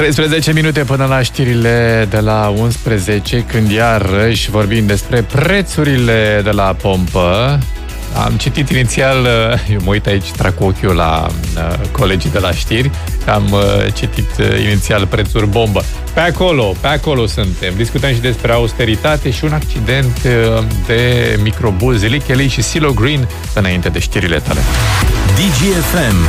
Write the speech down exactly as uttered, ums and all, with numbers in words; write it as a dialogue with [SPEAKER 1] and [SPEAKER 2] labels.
[SPEAKER 1] treisprezece minute până la știrile de la unsprezece, când iarăși vorbim despre prețurile de la pompă. Am citit inițial, eu mă uit aici, trag cu ochiul la uh, colegii de la știri, am uh, citit uh, inițial prețuri bombă. Pe acolo, pe acolo suntem. Discutăm și despre austeritate și un accident uh, de microbuz, Licheli și Silo Green, înainte de știrile tale.
[SPEAKER 2] D G F M.